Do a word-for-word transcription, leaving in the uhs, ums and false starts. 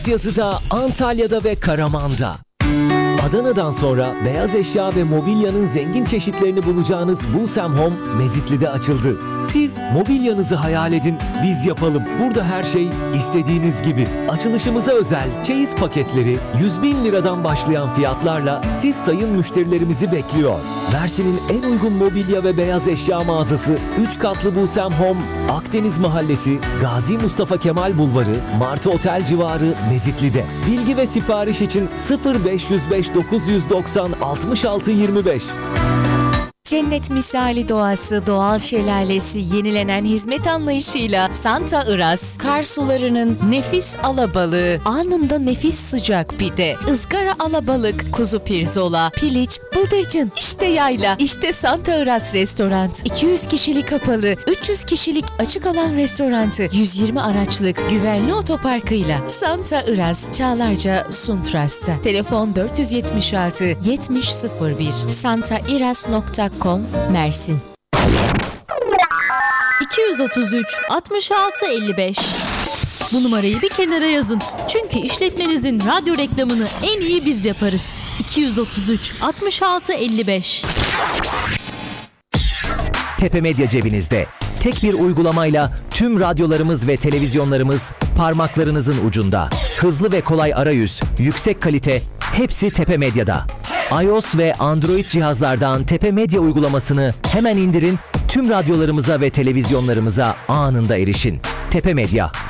Yazıda, Antalya'da ve Karaman'da. Adana'dan sonra beyaz eşya ve mobilyanın zengin çeşitlerini bulacağınız Busem Home Mezitli'de açıldı. Siz mobilyanızı hayal edin, biz yapalım. Burada her şey istediğiniz gibi. Açılışımıza özel çeyiz paketleri yüz bin liradan başlayan fiyatlarla siz sayın müşterilerimizi bekliyor. Mersin'in en uygun mobilya ve beyaz eşya mağazası üç katlı Busem Home, Akdeniz Mahallesi, Gazi Mustafa Kemal Bulvarı, Martı Otel civarı Mezitli'de. Bilgi ve sipariş için sıfır beş yüz beş dokuz yüz doksan altmış altı yirmi beş. Cennet misali doğası, doğal şelalesi, yenilenen hizmet anlayışıyla Santa Iras, kar sularının nefis alabalığı, anında nefis sıcak pide, ızgara alabalık, kuzu pirzola, piliç, bıldırcın, işte yayla, işte Santa Iras Restoran. iki yüz kişilik kapalı, üç yüz kişilik açık alan restoranı, yüz yirmi araçlık güvenli otoparkıyla Santa Iras, Çağlarca, Suntras'ta. Telefon dört yüz yetmiş altı yetmiş sıfır bir santairas nokta com Mersin. iki yüz otuz üç altmış altı elli beş. Bu numarayı bir kenara yazın. Çünkü işletmenizin radyo reklamını en iyi biz yaparız. iki yüz otuz üç altmış altı elli beş. Tepe Medya cebinizde. Tek bir uygulamayla tüm radyolarımız ve televizyonlarımız parmaklarınızın ucunda. Hızlı ve kolay arayüz, yüksek kalite, hepsi Tepe Medya'da. iOS ve Android cihazlardan Tepe Medya uygulamasını hemen indirin, tüm radyolarımıza ve televizyonlarımıza anında erişin. Tepe Medya,